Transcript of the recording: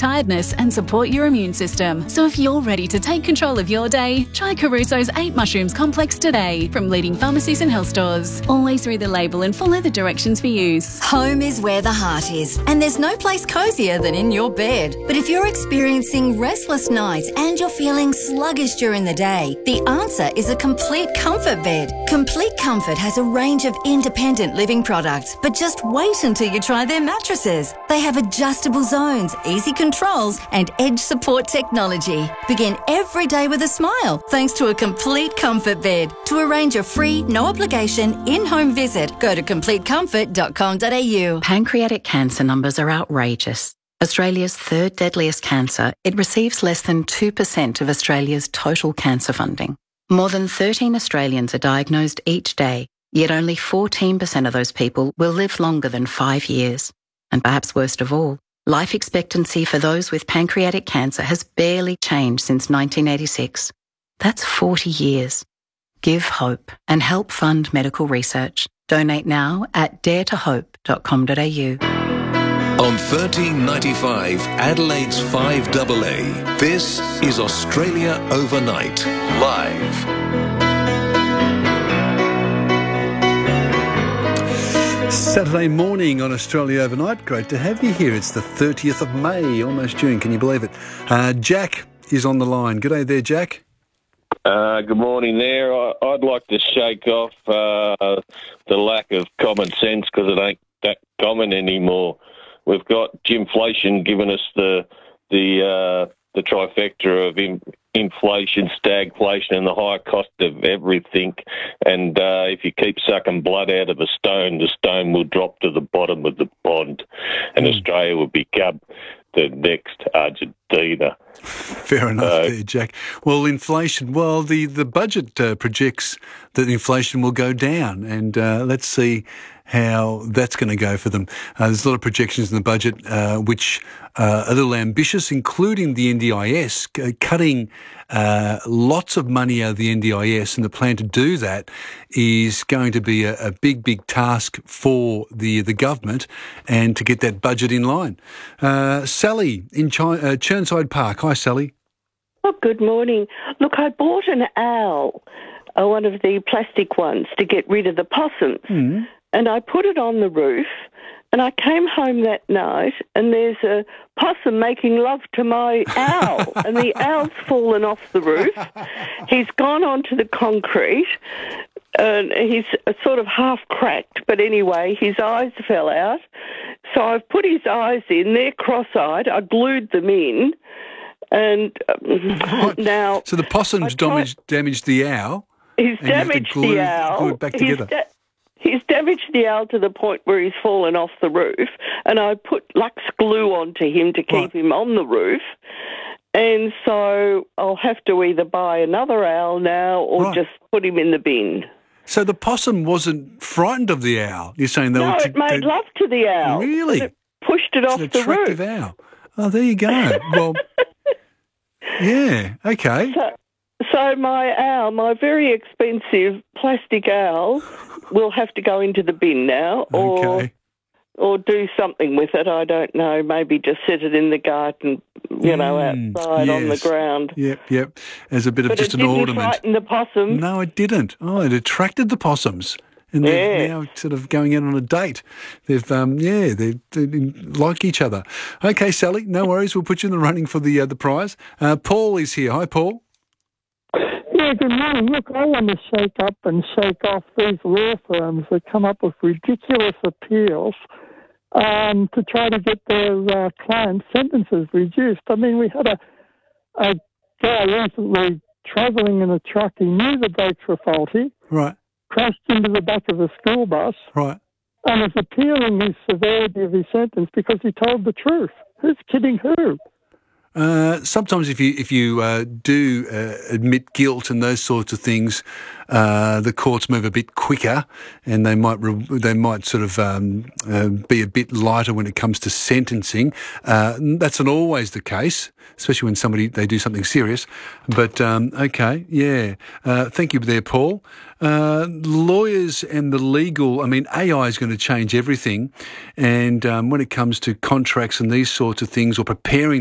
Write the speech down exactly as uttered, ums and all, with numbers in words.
tiredness and support your immune system. So if you're ready to take control of your day, try Caruso's eight Mushrooms Complex today from leading pharmacies and health stores. Always read the label and follow the directions for use. Home is where the heart is, and there's no place cosier than in your bed. But if you're experiencing restless nights and you're feeling sluggish during the day, the answer is a Complete Comfort bed. Complete Comfort has a range of independent living products, but just wait until you try their mattresses. They have adjustable zones, easy controls, and edge support technology. Begin every day with a smile thanks to a Complete Comfort bed. To arrange a free, no obligation, in-home visit, go to complete comfort dot com dot a u. Pancreatic cancer numbers are outrageous. Australia's third deadliest cancer, it receives less than two percent of Australia's total cancer funding. More than thirteen Australians are diagnosed each day, yet only fourteen percent of those people will live longer than five years. And perhaps worst of all, life expectancy for those with pancreatic cancer has barely changed since nineteen eighty-six. That's forty years. Give hope and help fund medical research. Donate now at dare to hope dot com dot a u. On thirteen ninety-five, Adelaide's five A A, this is Australia Overnight, live. Saturday morning on Australia Overnight. Great to have you here. It's the thirtieth of May, almost June. Can you believe it? Uh, Jack is on the line. G'day there, Jack. Uh, good morning there. I, I'd like to shake off uh, the lack of common sense because it ain't that common anymore. We've got inflation giving us the the uh, the trifecta of in, inflation, stagflation, and the high cost of everything. And uh, if you keep sucking blood out of a stone, the stone will drop to the bottom of the pond, and mm. Australia will become the next Argentina. Fair enough uh, there, Jack. Well, inflation, well, the, the budget uh, projects that inflation will go down, and uh, let's see how that's going to go for them. Uh, there's a lot of projections in the budget uh, which uh, are a little ambitious, including the N D I S, c- cutting uh, lots of money out of the N D I S, and the plan to do that is going to be a, a big, big task for the, the government and to get that budget in line. Uh, Sally in Ch- uh, Churnside Park. Hi, Sally. Oh, good morning. Look, I bought an owl, uh, one of the plastic ones, to get rid of the possums. Mm. And I put it on the roof, and I came home that night, and there's a possum making love to my owl, and the owl's fallen off the roof. He's gone onto the concrete, and he's sort of half cracked, but anyway, his eyes fell out. So I've put his eyes in. They're cross-eyed. I glued them in, and um, right. now... So the possum's damaged, damaged the owl? He's damaged glue, the owl. glue it back together. Da- He's damaged the owl to the point where he's fallen off the roof, and I put Lux glue onto him to keep right. him on the roof. And so I'll have to either buy another owl now or right. just put him in the bin. So the possum wasn't frightened of the owl? You're saying they no, were... T- it made they... love to the owl. Really? It pushed it it's off an the roof. attractive owl. Oh, there you go. Well, yeah, okay. So, So my owl, my very expensive plastic owl, will have to go into the bin now, or okay. or do something with it. I don't know. Maybe just set it in the garden, you know, mm, outside yes. on the ground. Yep, yep. As a bit of but just it an didn't ornament. Frighten the possums. No, it didn't. Oh, it attracted the possums. And they're yeah. now sort of going out on a date. They've, um, yeah, they, they like each other. Okay, Sally, no worries. We'll put you in the running for the uh, the prize. Uh, Paul is here. Hi, Paul. Yeah, good morning. Look, I want to shake up and shake off these law firms that come up with ridiculous appeals um, to try to get their uh, client sentences reduced. I mean, we had a, a guy recently travelling in a truck. He knew the brakes were faulty. Right. Crashed into the back of a school bus. Right. And is appealing his severity of his sentence because he told the truth. Who's kidding who? Uh, sometimes if you if you uh, do uh, admit guilt and those sorts of things, uh, the courts move a bit quicker, and they might re- they might sort of um, uh, be a bit lighter when it comes to sentencing. Uh, that's not always the case, especially when somebody they do something serious. But um, okay, yeah. Uh, thank you there, Paul. Uh, lawyers and the legal, I mean, A I is going to change everything, and um, when it comes to contracts and these sorts of things, or preparing